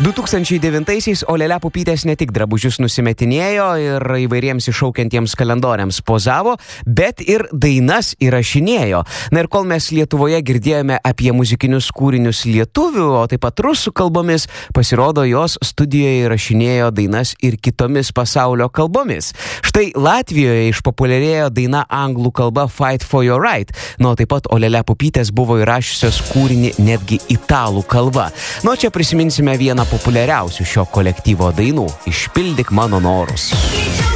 2009-aisiais Olele Pupytės ne tik drabužius nusimetinėjo ir įvairiems iššaukiantiems kalendoriams pozavo, bet ir dainas įrašinėjo. Na ir kol mes Lietuvoje girdėjome apie muzikinius kūrinius lietuvių, o taip pat rusų kalbomis, pasirodo jos studijoje įrašinėjo dainas ir kitomis pasaulio kalbomis. Štai Latvijoje išpopuliarėjo daina anglų kalba Fight for Your Right. Na, taip pat Olele Pupytės buvo įrašiusios kūrinį netgi italų kalba. Na, čia prisiminsime vieną populiariausių šio kolektyvo dainų – Išpildyk mano norus.